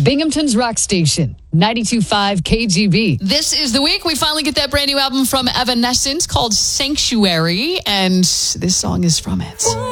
Binghamton's rock station, 92.5 KGB. This is the week we finally get that brand new album from Evanescence called Sanctuary, and this song is from it.